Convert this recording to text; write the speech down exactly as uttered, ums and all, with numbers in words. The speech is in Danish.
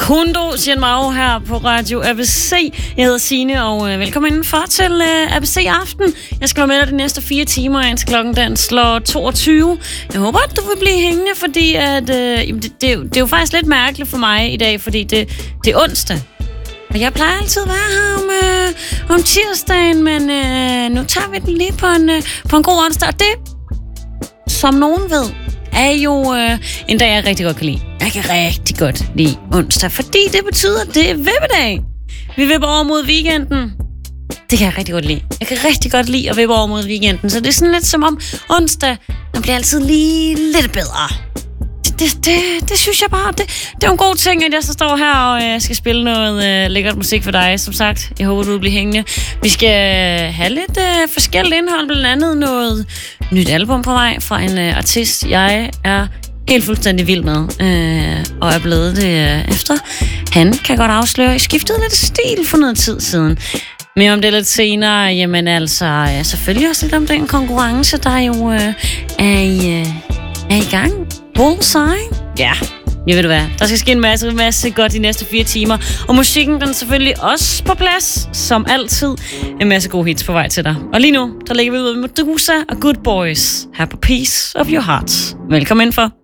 Kundo, siger Mau her på Radio A B C. Jeg hedder Signe, og øh, velkommen indenfor til øh, A B C Aften. Jeg skal være med dig de næste fire timer, indtil klokken den slår toogtyve. Jeg håber, at du vil blive hængende, fordi at, øh, det, det, det er jo faktisk lidt mærkeligt for mig i dag, fordi det, det er onsdag. Og jeg plejer altid at være her om, øh, om tirsdagen, men øh, nu tager vi den lige på en, øh, på en god onsdag. Og det, som nogen ved, er jo øh, en dag, jeg rigtig godt kan lide. Jeg kan rigtig godt lide onsdag, fordi det betyder, at det er vippedag. Vi vipper over mod weekenden. Det kan jeg rigtig godt lide. Jeg kan rigtig godt lide at vippe over mod weekenden. Så det er sådan lidt som om onsdag, den bliver altid lige lidt bedre. Det, det, det, det synes jeg bare, det, det er en god ting, at jeg så står her og øh, skal spille noget øh, lækkert musik for dig, som sagt. Jeg håber, du vil blive hængende. Vi skal have lidt øh, forskelligt indhold, blandt andet noget nyt album på vej fra en øh, artist, jeg er helt fuldstændig vild med, øh, og er blevet det øh, efter. Han kan godt afsløre, I skiftede lidt stil for noget tid siden. Men om det lidt senere, jamen altså, ja, selvfølgelig også lidt om den konkurrence, der jo øh, er, i, øh, er i gang. Bullseye? Ja, jeg ved du hvad. Der skal ske en masse, masse godt de næste fire timer. Og musikken, den er selvfølgelig også på plads, som altid. En masse gode hits på vej til dig. Og lige nu, der ligger vi ud med Medusa og Good Boys her på Piece of Your Heart. Velkommen indenfor.